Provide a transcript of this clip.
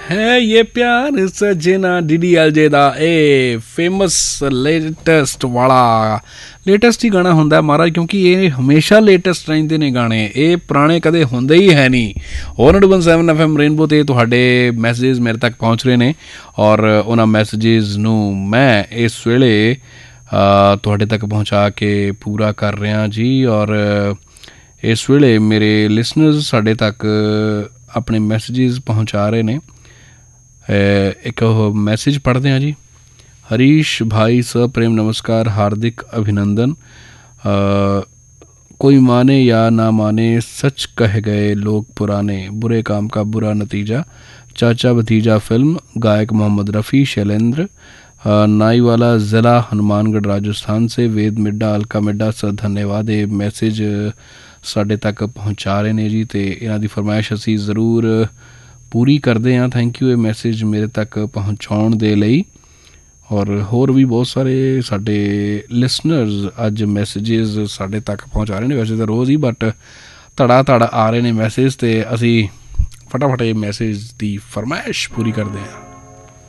है ये प्यार सजना DDLJ ਦਾ ਇਹ ਫੇਮਸ ਲੇਟੈਸਟ ਵਾਲਾ ਲੇਟੈਸਟ ਹੀ ਗਾਣਾ ਹੁੰਦਾ ਮਹਾਰਾਜ, ਕਿਉਂਕਿ ਇਹ ਹਮੇਸ਼ਾ ਲੇਟੈਸਟ ਰਹਿੰਦੇ ਨੇ ਗਾਣੇ, ਇਹ ਪੁਰਾਣੇ ਕਦੇ ਹੁੰਦੇ ਹੀ ਹੈ ਨਹੀਂ। 107 FM ਰੇਨਬੋ 'ਤੇ ਤੁਹਾਡੇ ਮੈਸੇਜਿਸ ਮੇਰੇ ਤੱਕ ਪਹੁੰਚ ਰਹੇ ਨੇ ਔਰ ਉਹਨਾਂ ਮੈਸੇਜਿਸ ਨੂੰ ਮੈਂ ਇਸ ਵੇਲੇ ਤੁਹਾਡੇ ਤੱਕ ਪਹੁੰਚਾ ਕੇ ਪੂਰਾ ਕਰ ਰਿਹਾ ਜੀ। ਔਰ ਇਸ ਵੇਲੇ ਮੇਰੇ ਲਿਸਨਰਸ ਸਾਡੇ ਤੱਕ ਆਪਣੇ ਮੈਸੇਜਿਸ ਪਹੁੰਚਾ ਰਹੇ ਨੇ। एक मैसेज पढ़ते हैं जी। हरीश भाई सप्रेम नमस्कार, हार्दिक अभिनंदन। कोई माने या ना माने, सच कह गए लोग पुराने, बुरे काम का बुरा नतीजा। चाचा भतीजा फिल्म, गायक मोहम्मद रफ़ी, शैलेंद्र नाईवाला, ज़िला हनुमानगढ़ राजस्थान से वेद मिड्डा, अलका मिड्डा सर धन्यवाद। ये मैसेज साढ़े तक पहुँचा रहे हैं जी, तो इन्हां दी फरमाइश असी ज़रूर पूरी करते हैं। थैंक यू ये मैसेज मेरे तक पहुँचाने दे लई। और होर भी बहुत सारे साडे लिसनर्स अज मैसेजेस साडे तक पहुँचा रहे हैं, वैसे तो रोज़ ही बट धड़ा आ रहे हैं मैसेज, तो असी फटाफट ये मैसेज की फरमाइश पूरी करते हैं।